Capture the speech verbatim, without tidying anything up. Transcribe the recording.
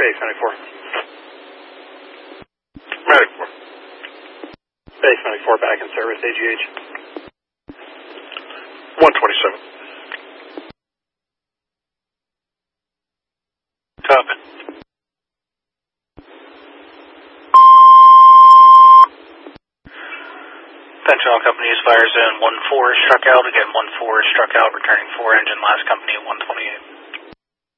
Bay seventy-four. Medic four. Bay seventy-four back in service, A G H. one twenty-seven. Copy. Attention all companies, fire zone one four struck out. Again, one four struck out, returning four engine, last company at one twenty-eight.